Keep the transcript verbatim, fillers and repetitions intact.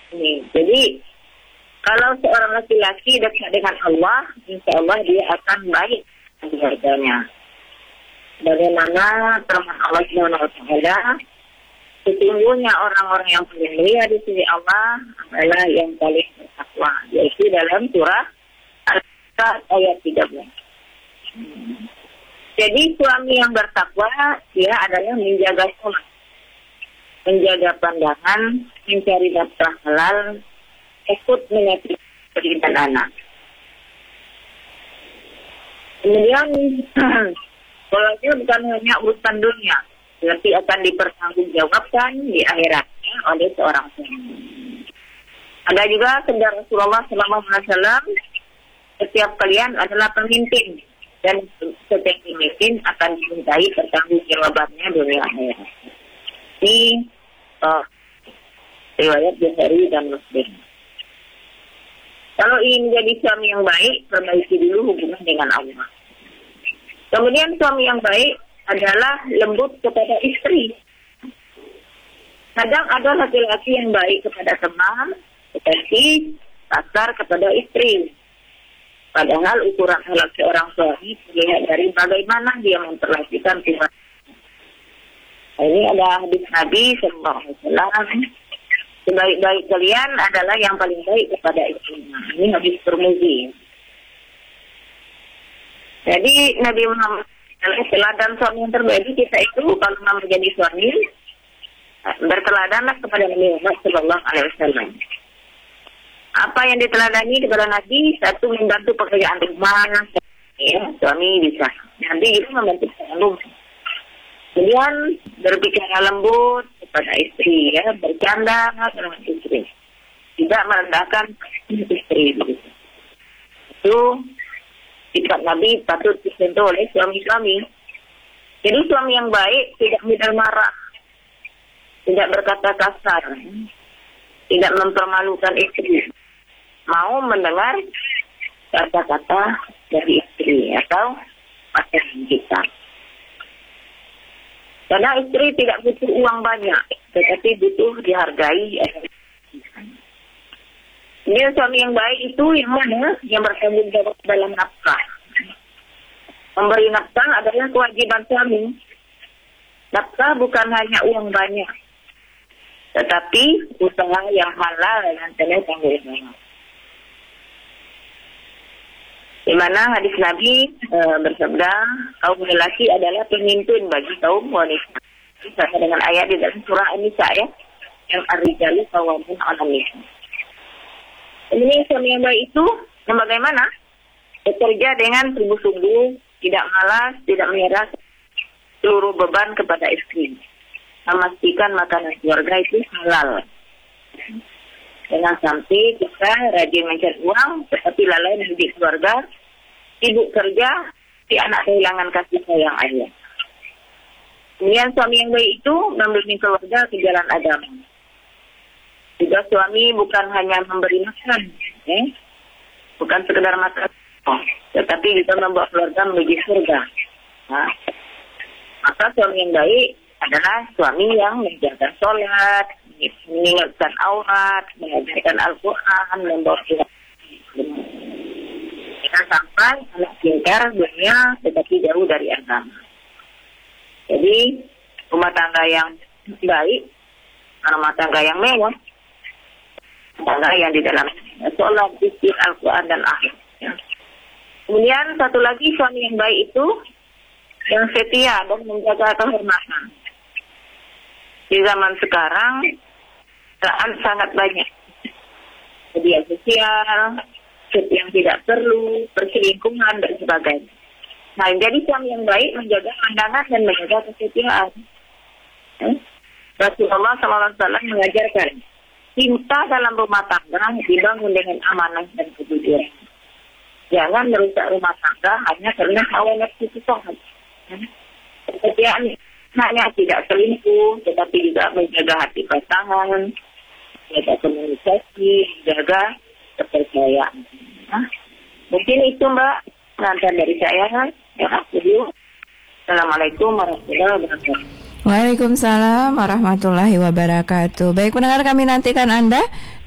Ini. Jadi kalau seorang laki-laki dekat dengan Allah, insya Allah dia akan baik keluarganya. Bagaimana firman Allah Subhanahu wa taala, sesungguhnya orang-orang yang paling mulia di sisi Allah adalah yang paling bertakwa, yaitu dalam surah Al-Baqarah ayat tiga belas. Jadi suami yang bertakwa dia adalah menjaga sholat, menjaga pandangan, mencari nafkah halal, ikut menyakiti istri dan anak. Kemudian sholatnya bukan hanya urusan dunia, tapi akan dipertanggungjawabkan di akhiratnya oleh seorang suami. Ada juga sabda Rasulullah Sallallahu Alaihi Wasallam, setiap kalian adalah pemimpin dan setiap pemimpin akan dimintai pertanggungjawabannya dunia akhirat. Ini uh, riwayat Bukhari dan Muslim. Kalau ingin menjadi suami yang baik, perbaiki dulu hubungan dengan Allah. Kemudian suami yang baik adalah lembut kepada istri. Kadang ada laki-laki yang baik kepada teman, tetapi kasar kepada istri. Padahal ukuran akhlak seorang suami terlihat dari bagaimana dia memperlakukan keluarga. Ini ada hadis Nabi Sallallahu Alaihi Wasallam. Sebaik-baik kalian adalah yang paling baik kepada istrinya. Ini hadis Tirmidzi. Jadi Nabi Muhammad teladan suami yang terbaik kita itu kalau mau menjadi suami berteladanlah kepada Nabi Muhammad Sallallahu Alaihi Wasallam. Apa yang diteladani kepada Nabi? Satu, membantu pekerjaan rumah, ya, suami bisa. Nanti itu membantu pekerjaan rumah. Kemudian berbicara lembut kepada istri, ya, bercanda dengan istri, tidak merendahkan istri. Itu sifat Nabi patut disentuh oleh suami-suami. Jadi suami yang baik tidak mudah marah, tidak berkata kasar, tidak mempermalukan istri, mau mendengar kata-kata dari istri atau pasangan kita. Karena istri tidak butuh uang banyak, tetapi butuh dihargai. Ini suami yang baik itu yang mana? Yang bertanggung jawab dalam nafkah. Memberi nafkah adalah kewajiban suami. Nafkah bukan hanya uang banyak, tetapi usaha yang halal dan penuh tanggung jawab. Di mana hadis Nabi e, bersabda, kaum lelaki adalah pemimpin bagi kaum wanita. Sama dengan ayat di dalam surah An-Nisa ya, yang ar-rijalu qawwamun 'alan nisa. Ini suami yang baik itu yang bagaimana? Bekerja dengan sungguh-sungguh, tidak malas, tidak menyerah seluruh beban kepada istri. Memastikan makanan keluarga itu halal. Jangan sampai kita rajin mencari uang, tetapi lalai mendidik keluarga, sibuk kerja, si anak kehilangan kasih sayang ayah. Kemudian suami yang baik itu membimbing keluarga ke jalan agama. Juga suami bukan hanya memberi makan, eh? bukan sekedar makan, tetapi juga membawa keluarga menuju surga. Nah, maka suami yang baik adalah suami yang menjaga sholat, mengingatkan aurat, mengajarkan Al-Quran, membawa keluarga. Jangan sampai anak pintar dunia tetapi jauh dari agama. Jadi rumah tangga yang baik, rumah tangga yang mewah, tangga yang di dalam sholat, zikir, Al-Quran dan akhlak. Ya. Kemudian satu lagi suami yang baik itu yang setia dan menjaga kehormatan. Di zaman sekarang keadaan sangat banyak media sosial, seks yang tidak perlu, perselingkuhan dan sebagainya. Nah, jadi suami yang baik menjaga pandangan dan menjaga kesetiaan. Eh? Rasulullah shallallahu alaihi wasallam mengajarkan cinta dalam rumah tangga dibangun dengan amanah dan kejujuran. Jangan merusak rumah tangga hanya karena hawa nafsu sesaat. Kesetiaan hanya tidak selingkuh, tetapi juga menjaga hati pasangan, menjaga komunikasi, menjaga kepercayaan. Nah, mungkin itu Mbak pengantar dari saya. Ya, dulu. Assalamualaikum warahmatullahi wabarakatuh. Waalaikumsalam warahmatullahi wabarakatuh. Baik pendengar, kami nantikan Anda